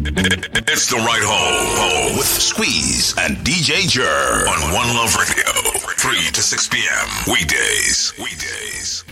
It's the Ride Home with Squeeze and DJ Jer on One Love Radio, 3 to 6 p.m. Weekdays.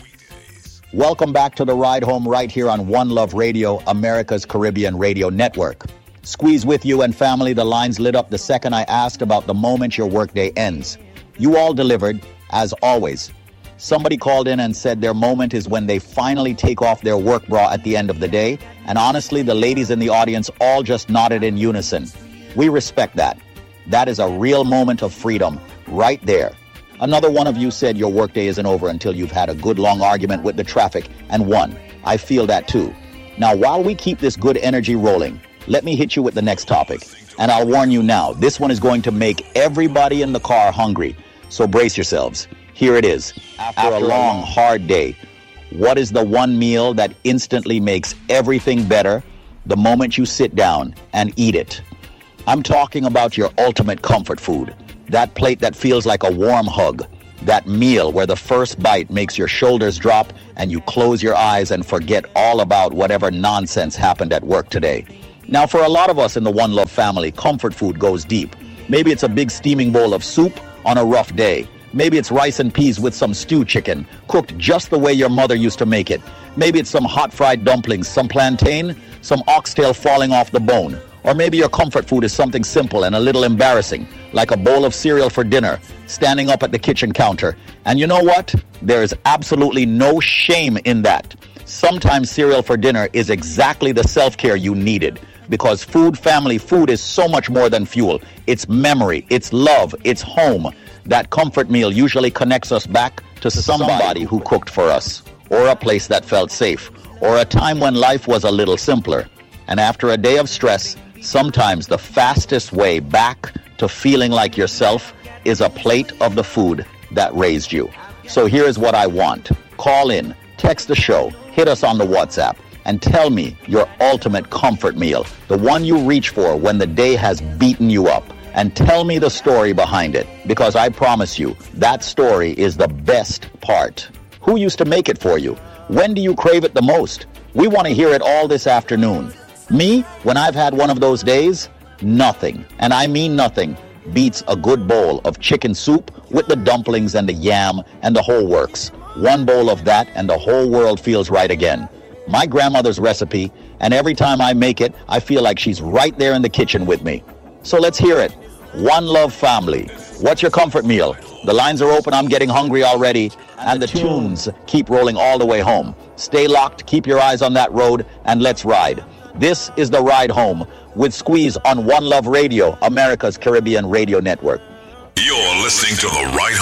Welcome back to the Ride Home right here on One Love Radio, America's Caribbean radio network. Squeeze with you and family. The lines lit up the second I asked about the moment your workday ends. You all delivered, as always. Somebody called in and said their moment is when they finally take off their work bra at the end of the day. And honestly, the ladies in the audience all just nodded in unison. We respect that. That is a real moment of freedom right there. Another one of you said your workday isn't over until you've had a good long argument with the traffic and won. I feel that too. Now, while we keep this good energy rolling, let me hit you with the next topic. And I'll warn you now, this one is going to make everybody in the car hungry. So brace yourselves. Here it is. After a long, hard day, what is the one meal that instantly makes everything better the moment you sit down and eat it? I'm talking about your ultimate comfort food. That plate that feels like a warm hug. That meal where the first bite makes your shoulders drop and you close your eyes and forget all about whatever nonsense happened at work today. Now, for a lot of us in the One Love family, comfort food goes deep. Maybe it's a big steaming bowl of soup on a rough day. Maybe it's rice and peas with some stew chicken, cooked just the way your mother used to make it. Maybe it's some hot fried dumplings, some plantain, some oxtail falling off the bone. Or maybe your comfort food is something simple and a little embarrassing, like a bowl of cereal for dinner, standing up at the kitchen counter. And you know what? There is absolutely no shame in that. Sometimes cereal for dinner is exactly the self-care you needed. Because food is so much more than fuel. It's memory, it's love, it's home. That comfort meal usually connects us back to somebody who cooked for us, or a place that felt safe, or a time when life was a little simpler. And after a day of stress, sometimes the fastest way back to feeling like yourself is a plate of the food that raised you. So here's what I want. Call in, text the show, hit us on the WhatsApp, and tell me your ultimate comfort meal, the one you reach for when the day has beaten you up. And tell me the story behind it, because I promise you, that story is the best part. Who used to make it for you? When do you crave it the most? We want to hear it all this afternoon. Me, when I've had one of those days, nothing, and I mean nothing, beats a good bowl of chicken soup with the dumplings and the yam and the whole works. One bowl of that and the whole world feels right again. My grandmother's recipe, and every time I make it, I feel like she's right there in the kitchen with me. So let's hear it. One Love family. What's your comfort meal? The lines are open. I'm getting hungry already. And the tunes keep rolling all the way home. Stay locked. Keep your eyes on that road. And let's ride. This is the Ride Home with Squeeze on One Love Radio, America's Caribbean radio network. You're listening to the Ride